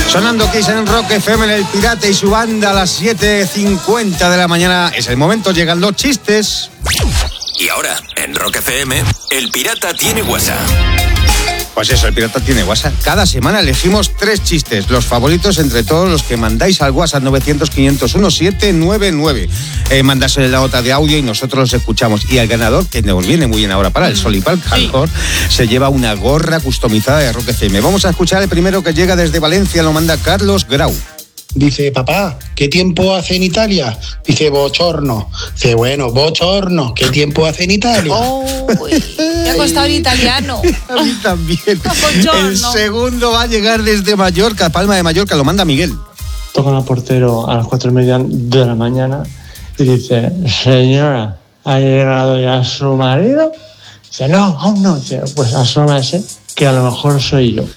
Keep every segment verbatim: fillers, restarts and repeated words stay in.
Sonando Kiss en Rock F M, en El Pirata y su banda a las siete cincuenta de la mañana. Es el momento, llegan los chistes. Y ahora, en Rock F M, El Pirata tiene WhatsApp. Pues eso, El Pirata tiene WhatsApp. Cada semana elegimos tres chistes, los favoritos entre todos los que mandáis al WhatsApp novecientos, quinientos uno, setecientos noventa y nueve. Eh, mandas la nota de audio y nosotros los escuchamos. Y el ganador, que nos viene muy bien ahora para el sol y para el calor, sí, se lleva una gorra customizada de Rock F M. Vamos a escuchar el primero, que llega desde Valencia, lo manda Carlos Grau. Dice, papá, ¿qué tiempo hace en Italia? Dice, bochorno. Dice, bueno, bochorno, ¿qué tiempo hace en Italia? Oh, me ha costado el italiano. A mí también. Bochorno. El segundo va a llegar desde Mallorca, Palma de Mallorca, lo manda Miguel. Tocan al portero a las cuatro y media de la mañana y dice, señora, ¿ha llegado ya su marido? Dice, no, aún no. Dice, pues asómase, que a lo mejor soy yo.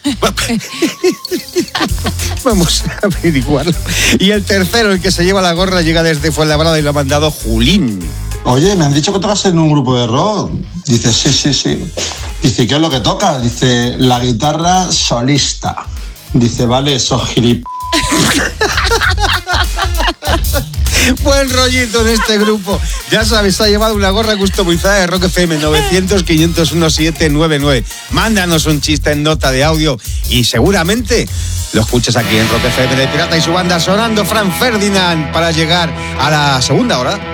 Vamos a averiguarlo. Y el tercero, el que se lleva la gorra, llega desde Fuenlabrada y lo ha mandado Julín. Oye, me han dicho que tocas en un grupo de rock. Dice, sí, sí, sí. Dice, ¿qué es lo que tocas? Dice, la guitarra solista. Dice, vale, sos gilip... Buen rollito en este grupo. Ya sabes, ha llevado una gorra customizada de Rock F M novecientos, quinientos uno, setecientos noventa y nueve. Mándanos un chiste en nota de audio y seguramente lo escuchas aquí en Rock F M de Pirata y su banda, sonando Frank Ferdinand para llegar a la segunda hora.